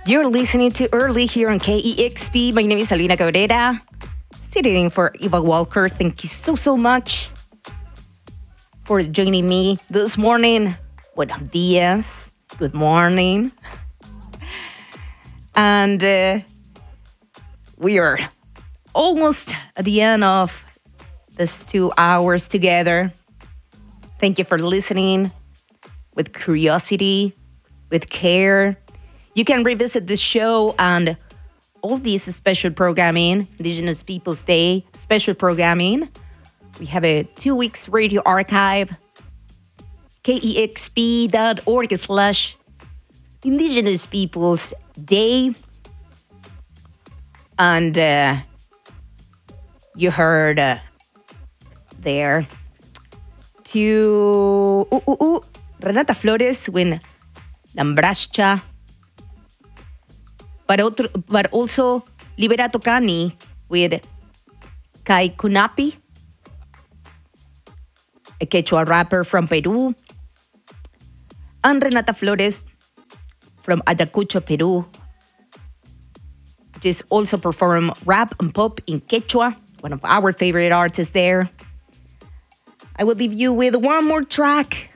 You're listening to Early here on KEXP. My name is Alina Cabrera, sitting in for Eva Walker. Thank you so much for joining me this morning. Buenos dias. Good morning. And we are almost at the end of this 2 hours together. Thank you for listening with curiosity, with care. You can revisit this show and all these special programming, Indigenous Peoples Day special programming. We have a 2 weeks radio archive, kexp.org/Indigenous Peoples Day. And you heard there to Renata Flores with Lambrascha. But also Liberato Cani with Kai Kunapi, a Quechua rapper from Peru, and Renata Flores from Ayacucho, Peru, just also perform rap and pop in Quechua, one of our favorite artists there. I will leave you with one more track